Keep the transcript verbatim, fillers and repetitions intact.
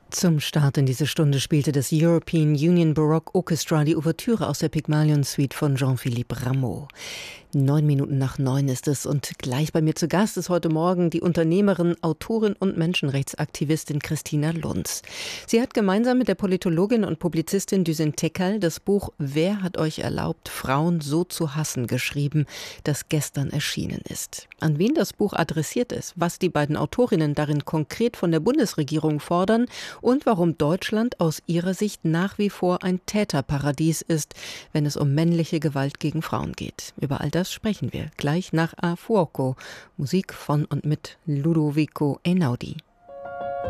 Zum Start in diese Stunde spielte das European Union Baroque Orchestra die Ouvertüre aus der Pygmalion Suite von Jean-Philippe Rameau. Neun Minuten nach neun ist es und gleich bei mir zu Gast ist heute Morgen die Unternehmerin, Autorin und Menschenrechtsaktivistin Christina Lunz. Sie hat gemeinsam mit der Politologin und Publizistin Düsen Tekel das Buch »Wer hat euch erlaubt, Frauen so zu hassen?« geschrieben, das gestern erschienen ist. An wen das Buch adressiert ist, was die beiden Autorinnen darin konkret von der Bundesregierung fordern und warum Deutschland aus ihrer Sicht nach wie vor ein Täterparadies ist, wenn es um männliche Gewalt gegen Frauen geht. Über all das sprechen wir gleich nach A Fuoco, Musik von und mit Ludovico Einaudi.